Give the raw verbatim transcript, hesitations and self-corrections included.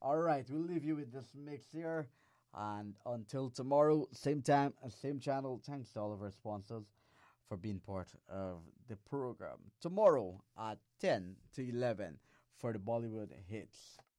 All right, we'll leave you with this mix here. And until tomorrow, same time, and same channel. Thanks to all of our sponsors for being part of the program. Tomorrow at ten to eleven for the Bollywood hits.